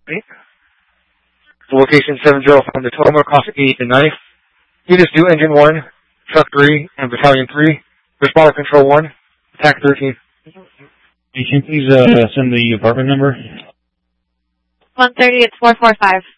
Location 70 from the Tacoma, cross 8 and 9. Units do Engine 1, Truck 3, and Battalion 3. Responder Control 1, Attack 13. Can you please send the apartment number? 130, it's 445.